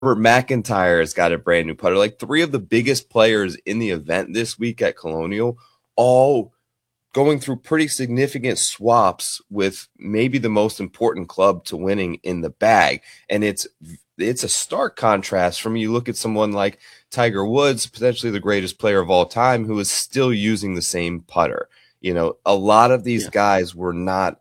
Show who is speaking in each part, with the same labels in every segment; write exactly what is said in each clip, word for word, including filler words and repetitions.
Speaker 1: McIntyre has got a brand new putter. Like three of the biggest players in the event this week at Colonial, all going through pretty significant swaps with maybe the most important club to winning in the bag. And it's it's a stark contrast from you look at someone like Tiger Woods, potentially the greatest player of all time, who is still using the same putter. You know, a lot of these yeah. guys were not.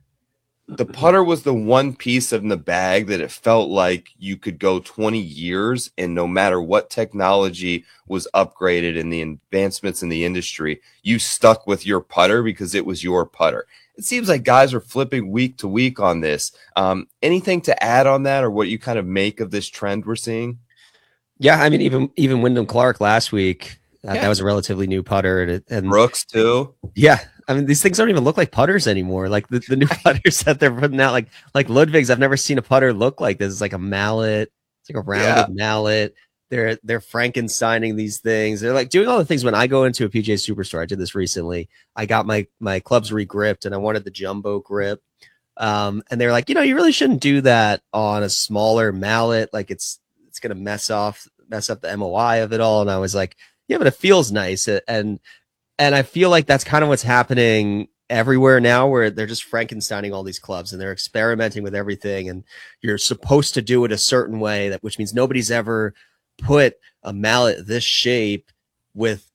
Speaker 1: The putter was the one piece in the bag that it felt like you could go twenty years, and no matter what technology was upgraded and the advancements in the industry, you stuck with your putter because it was your putter. It seems like guys are flipping week to week on this. Um, anything to add on that, or what you kind of make of this trend we're seeing?
Speaker 2: Yeah, I mean, even even Wyndham Clark last week, uh, yeah. that was a relatively new putter, and, and
Speaker 1: Brooks too.
Speaker 2: Yeah, I mean, these things don't even look like putters anymore. Like the, the new putters that they're putting out, like like Ludwig's. I've never seen a putter look like this. It's like a mallet. It's like a rounded yeah. mallet. They're they're Frankensteining these things. They're like doing all the things. When I go into a P G A Superstore, I did this recently. I got my my clubs regripped, and I wanted the jumbo grip. Um, and they're like, you know, you really shouldn't do that on a smaller mallet. Like it's it's gonna mess off mess up the M O I of it all. And I was like, yeah, but it feels nice. And And I feel like that's kind of what's happening everywhere now, where they're just Frankensteining all these clubs and they're experimenting with everything. And you're supposed to do it a certain way, that which means nobody's ever put a mallet this shape with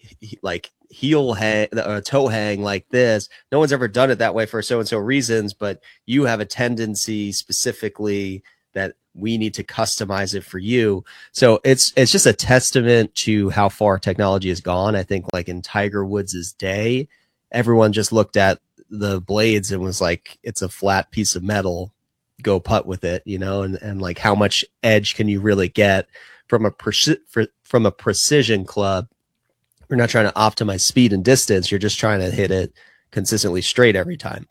Speaker 2: like heel hang, uh, toe hang like this. No one's ever done it that way for so-and-so reasons, but you have a tendency specifically that we need to customize it for you. So it's it's just a testament to how far technology has gone. I think like in Tiger Woods' day, everyone just looked at the blades and was like, it's a flat piece of metal, go putt with it, you know, and, and like how much edge can you really get from a preci- for, from a precision club? You're not trying to optimize speed and distance. You're just trying to hit it consistently straight every time.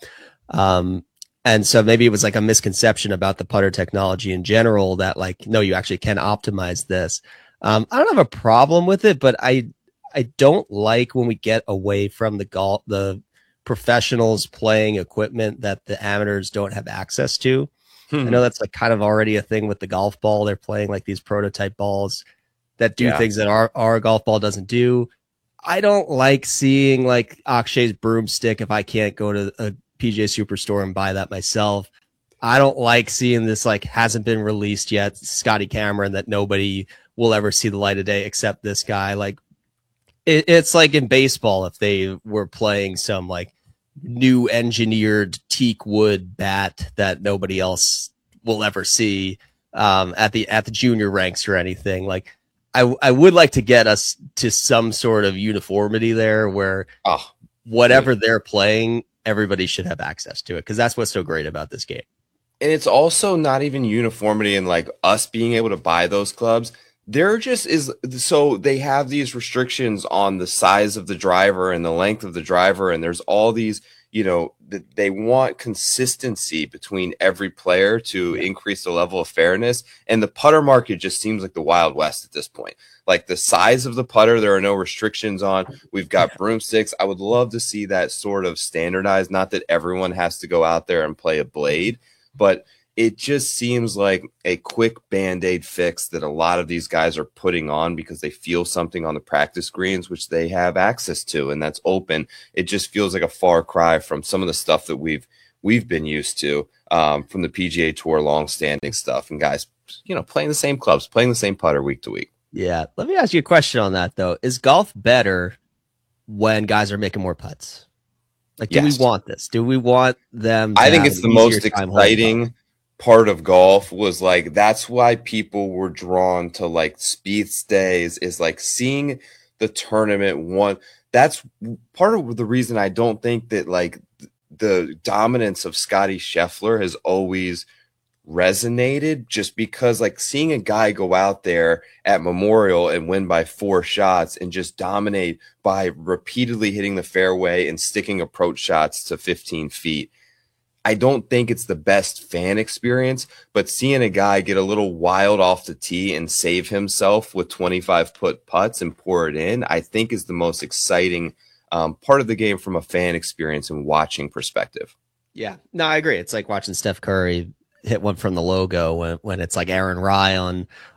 Speaker 2: Um, And so maybe it was like a misconception about the putter technology in general, that like, no, you actually can optimize this. Um, I don't have a problem with it, but I, I don't like when we get away from the golf, the professionals playing equipment that the amateurs don't have access to. Hmm. I know that's like kind of already a thing with the golf ball. They're playing like these prototype balls that do yeah. things that our, our golf ball doesn't do. I don't like seeing like Akshay's broomstick if I can't go to a P G A Superstore and buy that myself. I don't like seeing this like hasn't been released yet, Scotty Cameron, that nobody will ever see the light of day except this guy. Like it, it's like in baseball, if they were playing some like new engineered teak wood bat that nobody else will ever see um, at the at the junior ranks or anything. Like I I would like to get us to some sort of uniformity there, where oh, whatever good. they're playing, everybody should have access to it, because that's what's so great about this game.
Speaker 1: And it's also not even uniformity in like us being able to buy those clubs. There just is, so they have these restrictions on the size of the driver and the length of the driver, and there's all these, you know, they want consistency between every player to yeah. increase the level of fairness. And the putter market just seems like the Wild West at this point. Like the size of the putter, there are no restrictions on. We've got broomsticks. I would love to see that sort of standardized. Not that everyone has to go out there and play a blade, but it just seems like a quick Band-Aid fix that a lot of these guys are putting on because they feel something on the practice greens, which they have access to, and that's open. It just feels like a far cry from some of the stuff that we've we've been used to um, from the P G A Tour long-standing stuff, and guys, you know, playing the same clubs, playing the same putter week to week.
Speaker 2: Yeah. Let me ask you a question on that, though. Is golf better when guys are making more putts? Like, do yes. we want this? Do we want them to
Speaker 1: I think it's the most exciting part of golf. Was like, that's why people were drawn to like Spieth's days, is like seeing the tournament one. That's part of the reason I don't think that like the dominance of Scotty Scheffler has always resonated, just because like seeing a guy go out there at Memorial and win by four shots and just dominate by repeatedly hitting the fairway and sticking approach shots to fifteen feet. I don't think it's the best fan experience, but seeing a guy get a little wild off the tee and save himself with twenty-five foot putts and pour it in, I think is the most exciting um, part of the game from a fan experience and watching perspective.
Speaker 2: Yeah, no, I agree. It's like watching Steph Curry hit one from the logo when when it's like Aaron Rye on